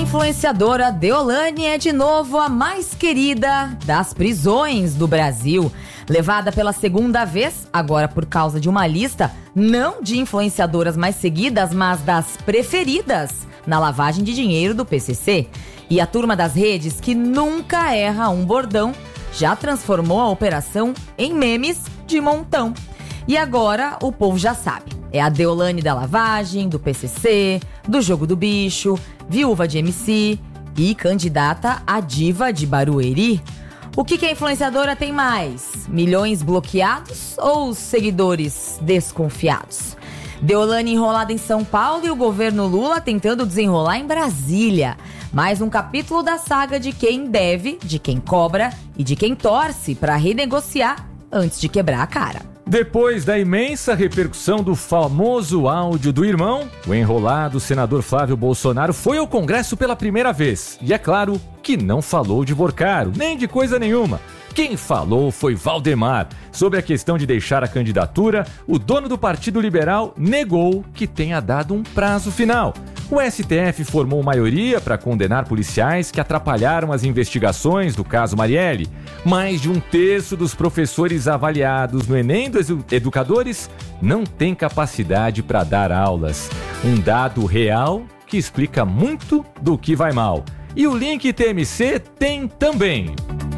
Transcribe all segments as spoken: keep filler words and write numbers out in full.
influenciadora Deolane é de novo a mais querida das prisões do Brasil. Levada pela segunda vez, agora por causa de uma lista, não de influenciadoras mais seguidas, mas das preferidas na lavagem de dinheiro do P C C. E a turma das redes, que nunca erra um bordão, já transformou a operação em memes de montão. E agora o povo já sabe. É a Deolane da lavagem, do P C C, do jogo do bicho, viúva de M C e candidata a diva de Barueri. O que, que a influenciadora tem mais? Milhões bloqueados ou seguidores desconfiados? Deolane enrolada em São Paulo e o governo Lula tentando desenrolar em Brasília. Mais um capítulo da saga de quem deve, de quem cobra e de quem torce para renegociar antes de quebrar a cara. Depois da imensa repercussão do famoso áudio do irmão, o enrolado senador Flávio Bolsonaro foi ao Congresso pela primeira vez. E é claro que não falou de Borcaro, nem de coisa nenhuma. Quem falou foi Valdemar. Sobre a questão de deixar a candidatura, o dono do Partido Liberal negou que tenha dado um prazo final. O S T F formou maioria para condenar policiais que atrapalharam as investigações do caso Marielle. Mais de um terço dos professores avaliados no Enem dos educadores não tem capacidade para dar aulas. Um dado real que explica muito do que vai mal. E o Link T M C tem também.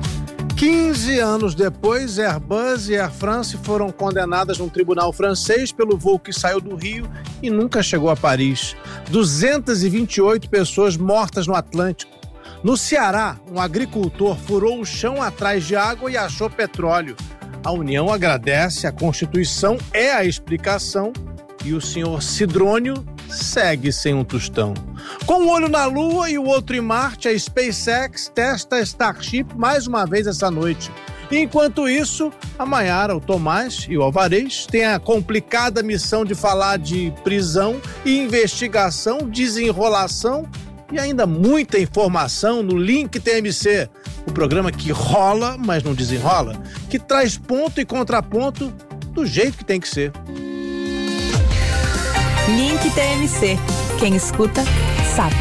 quinze anos depois, Airbus e Air France foram condenadas num tribunal francês pelo voo que saiu do Rio e nunca chegou a Paris. duzentas e vinte e oito pessoas mortas no Atlântico. No Ceará, um agricultor furou o chão atrás de água e achou petróleo. A União agradece, a Constituição é a explicação e o senhor Sidrônio segue sem um tostão. Com um olho na Lua e o outro em Marte, a SpaceX testa a Starship mais uma vez essa noite. Enquanto isso, a Maiara, o Tomás e o Alvarez têm a complicada missão de falar de prisão, investigação, desenrolação e ainda muita informação no Link T M C, o programa que rola, mas não desenrola, que traz ponto e contraponto do jeito que tem que ser. Link T M C. Quem escuta, sabe.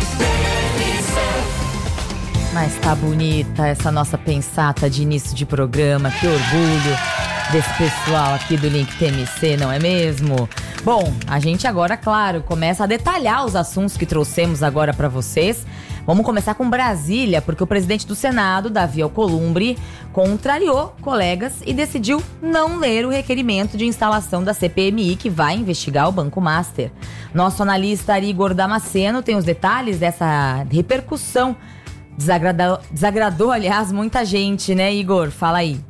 Mas tá bonita essa nossa pensata de início de programa. Que orgulho desse pessoal aqui do Link T M C, não é mesmo? Bom, a gente agora, claro, começa a detalhar os assuntos que trouxemos agora pra vocês. Vamos começar com Brasília, porque o presidente do Senado, Davi Alcolumbre, contrariou colegas e decidiu não ler o requerimento de instalação da C P M I que vai investigar o Banco Master. Nosso analista Igor Damasceno tem os detalhes dessa repercussão. Desagradou, desagradou, aliás, muita gente, né, Igor? Fala aí.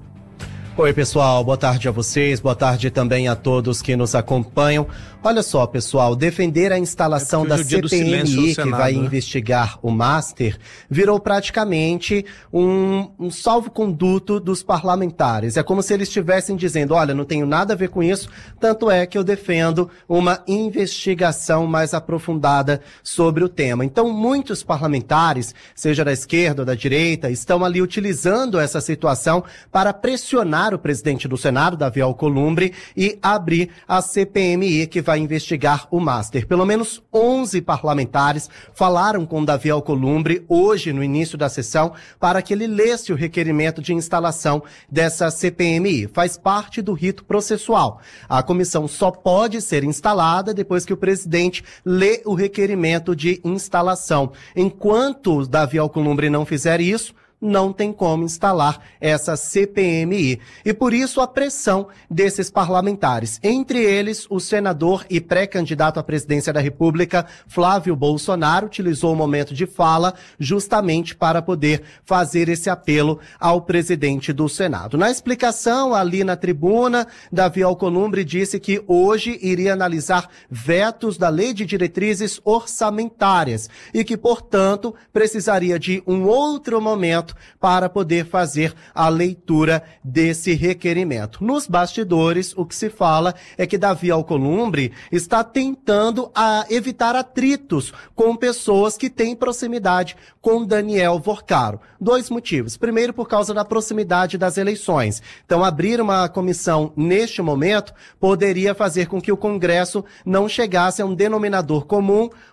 Oi, pessoal, boa tarde a vocês, boa tarde também a todos que nos acompanham. Olha só, pessoal, defender a instalação é da C P M I que vai né? investigar o Master virou praticamente um, um salvo-conduto dos parlamentares. É como se eles estivessem dizendo, olha, não tenho nada a ver com isso, tanto é que eu defendo uma investigação mais aprofundada sobre o tema. Então, muitos parlamentares, seja da esquerda ou da direita, estão ali utilizando essa situação para pressionar o presidente do Senado, Davi Alcolumbre, e abrir a C P M I que vai investigar o Master. Pelo menos onze parlamentares falaram com Davi Alcolumbre hoje, no início da sessão, para que ele lesse o requerimento de instalação dessa C P M I. Faz parte do rito processual. A comissão só pode ser instalada depois que o presidente lê o requerimento de instalação. Enquanto Davi Alcolumbre não fizer isso, não tem como instalar essa C P M I. E por isso a pressão desses parlamentares. Entre eles, o senador e pré-candidato à presidência da República, Flávio Bolsonaro, utilizou o momento de fala justamente para poder fazer esse apelo ao presidente do Senado. Na explicação, ali na tribuna, Davi Alcolumbre disse que hoje iria analisar vetos da Lei de Diretrizes Orçamentárias e que, portanto, precisaria de um outro momento para poder fazer a leitura desse requerimento. Nos bastidores, o que se fala é que Davi Alcolumbre está tentando a evitar atritos com pessoas que têm proximidade com Daniel Vorcaro. Dois motivos. Primeiro, por causa da proximidade das eleições. Então, abrir uma comissão neste momento poderia fazer com que o Congresso não chegasse a um denominador comum,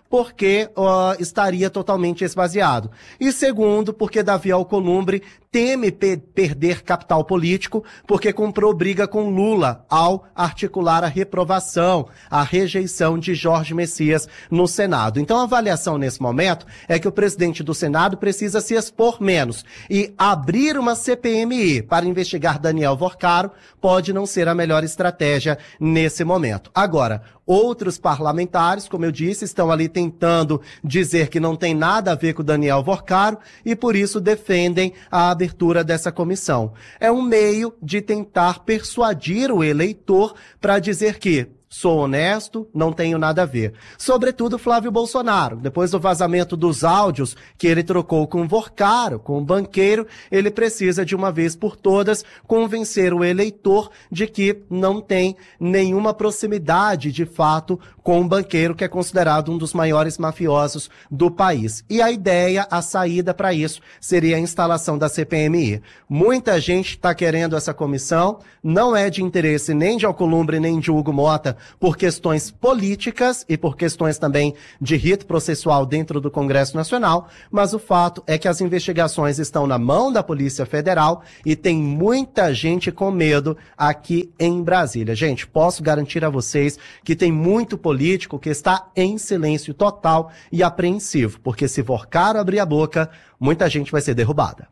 porque uh, estaria totalmente esvaziado. E segundo, porque Davi Alcolumbre teme pe- perder capital político, porque comprou briga com Lula ao articular a reprovação, a rejeição de Jorge Messias no Senado. Então a avaliação nesse momento é que o presidente do Senado precisa se expor menos e abrir uma C P M I para investigar Daniel Vorcaro pode não ser a melhor estratégia nesse momento. Agora, outros parlamentares, como eu disse, estão ali tentando dizer que não tem nada a ver com o Daniel Vorcaro e por isso defendem a abertura dessa comissão. É um meio de tentar persuadir o eleitor para dizer que sou honesto, não tenho nada a ver. Sobretudo Flávio Bolsonaro. Depois do vazamento dos áudios que ele trocou com o Vorcaro, com o banqueiro, ele precisa de uma vez por todas convencer o eleitor de que não tem nenhuma proximidade de fato com o banqueiro, que é considerado um dos maiores mafiosos do país. E a ideia, a saída para isso, seria a instalação da C P M I. Muita gente está querendo essa comissão, não é de interesse nem de Alcolumbre nem de Hugo Mota, por questões políticas e por questões também de rito processual dentro do Congresso Nacional, mas o fato é que as investigações estão na mão da Polícia Federal e tem muita gente com medo aqui em Brasília. Gente, posso garantir a vocês que tem muito político que está em silêncio total e apreensivo, porque se Vorcaro abrir a boca, muita gente vai ser derrubada.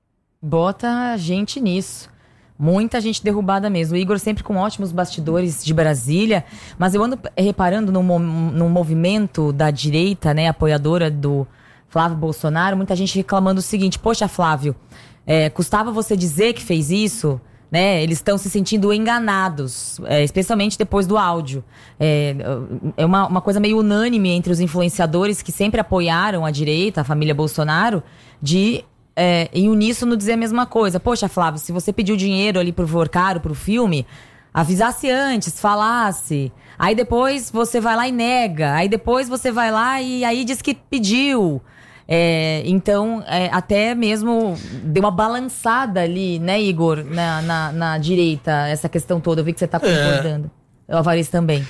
Bota gente nisso. Muita gente derrubada mesmo. O Igor sempre com ótimos bastidores de Brasília, mas eu ando reparando no, no movimento da direita, né, apoiadora do Flávio Bolsonaro, muita gente reclamando o seguinte: poxa, Flávio, é, custava você dizer que fez isso? Né, eles estão se sentindo enganados, é, especialmente depois do áudio. É, é uma, uma coisa meio unânime entre os influenciadores que sempre apoiaram a direita, a família Bolsonaro, de... É, em uníssono dizer a mesma coisa. Poxa, Flávio, se você pediu dinheiro ali pro Vorcaro, pro filme, avisasse antes, falasse. Aí depois você vai lá e nega. Aí depois você vai lá e aí diz que pediu. É, então, é, até mesmo deu uma balançada ali, né, Igor, na, na, na direita, essa questão toda. Eu vi que você tá concordando. É. O Alvarez também.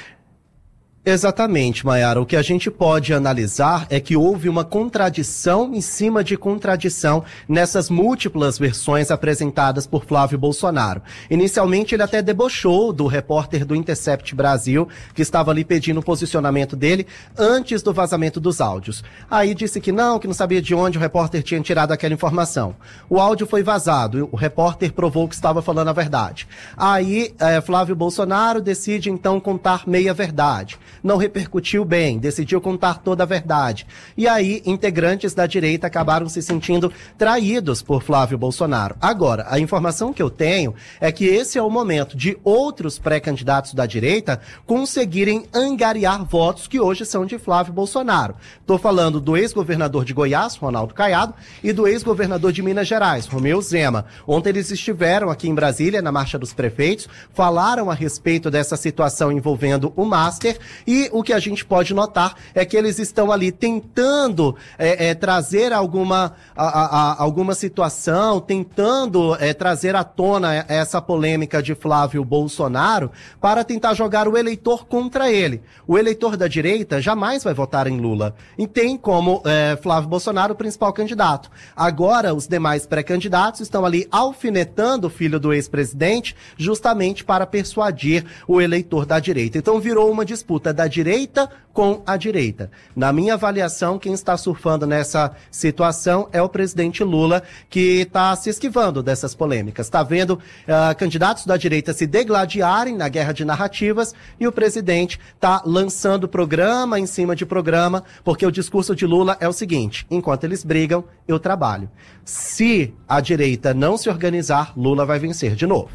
Exatamente, Maiara. O que a gente pode analisar é que houve uma contradição em cima de contradição nessas múltiplas versões apresentadas por Flávio Bolsonaro. Inicialmente, ele até debochou do repórter do Intercept Brasil, que estava ali pedindo o posicionamento dele antes do vazamento dos áudios. Aí disse que não, que não sabia de onde o repórter tinha tirado aquela informação. O áudio foi vazado, o repórter provou que estava falando a verdade. Aí, é, Flávio Bolsonaro decide, então, contar meia verdade. Não repercutiu bem, decidiu contar toda a verdade. E aí, integrantes da direita acabaram se sentindo traídos por Flávio Bolsonaro. Agora, a informação que eu tenho é que esse é o momento de outros pré-candidatos da direita conseguirem angariar votos que hoje são de Flávio Bolsonaro. Estou falando do ex-governador de Goiás, Ronaldo Caiado, e do ex-governador de Minas Gerais, Romeu Zema. Ontem eles estiveram aqui em Brasília, na Marcha dos Prefeitos, falaram a respeito dessa situação envolvendo o Master. E o que a gente pode notar é que eles estão ali tentando é, é, trazer alguma, a, a, alguma situação, tentando é, trazer à tona essa polêmica de Flávio Bolsonaro para tentar jogar o eleitor contra ele. O eleitor da direita jamais vai votar em Lula. E tem como é, Flávio Bolsonaro o principal candidato. Agora, os demais pré-candidatos estão ali alfinetando o filho do ex-presidente justamente para persuadir o eleitor da direita. Então virou uma disputa da direita com a direita. Na minha avaliação, quem está surfando nessa situação é o presidente Lula, que está se esquivando dessas polêmicas. Está vendo uh, candidatos da direita se degladiarem na guerra de narrativas e o presidente está lançando programa em cima de programa, porque o discurso de Lula é o seguinte: enquanto eles brigam, eu trabalho. Se a direita não se organizar, Lula vai vencer de novo.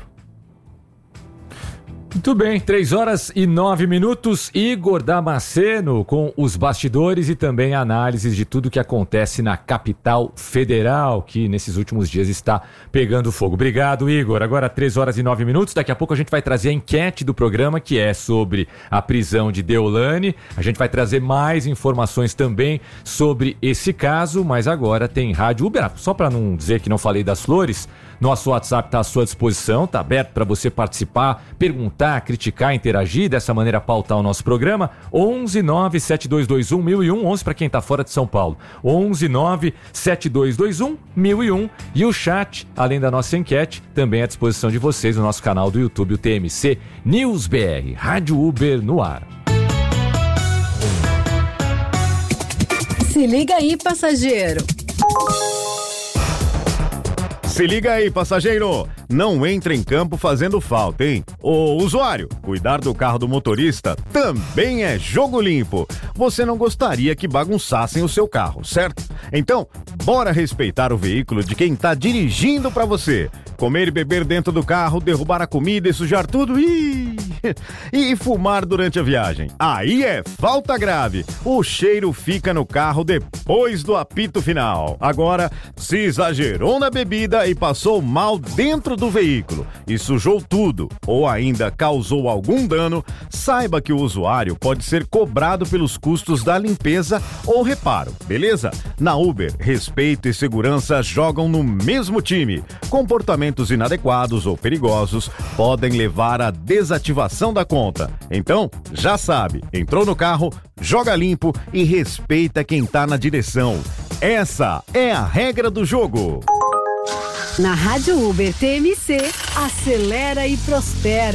Muito bem, três horas e nove minutos, Igor Damasceno com os bastidores e também análises de tudo que acontece na capital federal, que nesses últimos dias está pegando fogo. Obrigado, Igor. Agora três horas e nove minutos, daqui a pouco a gente vai trazer a enquete do programa, que é sobre a prisão de Deolane. A gente vai trazer mais informações também sobre esse caso, mas agora tem Rádio Uber. Só para não dizer que não falei das flores, nosso WhatsApp está à sua disposição, está aberto para você participar, perguntar, comentar, criticar, interagir, dessa maneira pautar o nosso programa, onze nove sete dois dois um mil e um, onze para quem tá fora de São Paulo, onze nove sete dois dois um mil e um, e o chat, além da nossa enquete, também à disposição de vocês no nosso canal do YouTube, o T M C News B R, Rádio Uber no ar. Se liga aí, passageiro. Se liga aí, passageiro. Não entre em campo fazendo falta, hein? Ô, usuário, cuidar do carro do motorista também é jogo limpo. Você não gostaria que bagunçassem o seu carro, certo? Então, bora respeitar o veículo de quem tá dirigindo pra você. Comer e beber dentro do carro, derrubar a comida e sujar tudo. Ih! E fumar durante a viagem. Aí é falta grave. O cheiro fica no carro depois do apito final. Agora, se exagerou na bebida e passou mal dentro do veículo e sujou tudo ou ainda causou algum dano, saiba que o usuário pode ser cobrado pelos custos da limpeza ou reparo, beleza? Na Uber, respeito e segurança jogam no mesmo time. Comportamentos inadequados ou perigosos podem levar à desativação da conta. Então, já sabe, entrou no carro, joga limpo e respeita quem tá na direção. Essa é a regra do jogo. Na Rádio Uber T M C, acelera e prospera.